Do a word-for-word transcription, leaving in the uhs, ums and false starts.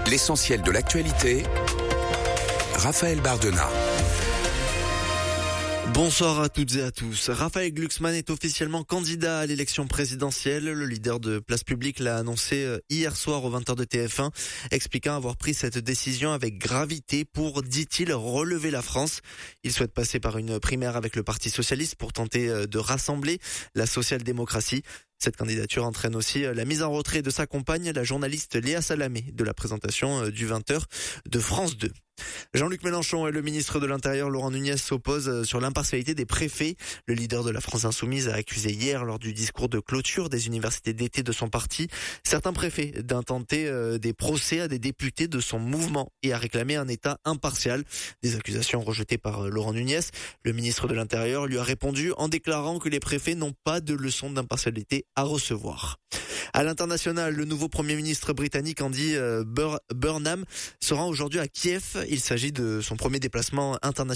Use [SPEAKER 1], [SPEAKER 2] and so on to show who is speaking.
[SPEAKER 1] L'essentiel de l'actualité, Raphaël Bardena.
[SPEAKER 2] Bonsoir à toutes et à tous. Raphaël Glucksmann est officiellement candidat à l'élection présidentielle. Le leader de Place Publique l'a annoncé hier soir aux vingt heures de T F un, expliquant avoir pris cette décision avec gravité pour, dit-il, relever la France. Il souhaite passer par une primaire avec le Parti socialiste pour tenter de rassembler la social-démocratie. Cette candidature entraîne aussi la mise en retrait de sa compagne, la journaliste Léa Salamé, de la présentation du vingt heures de France deux. Jean-Luc Mélenchon et le ministre de l'Intérieur Laurent Nunez s'opposent sur l'impartialité des préfets. Le leader de la France Insoumise a accusé hier lors du discours de clôture des universités d'été de son parti certains préfets d'intenter des procès à des députés de son mouvement et a réclamé un État impartial. Des accusations rejetées par Laurent Nunez. Le ministre de l'Intérieur lui a répondu en déclarant que les préfets n'ont pas de leçon d'impartialité à recevoir. À l'international, le nouveau Premier ministre britannique Andy Burnham se rend aujourd'hui à Kiev. Il s'agit de son premier déplacement international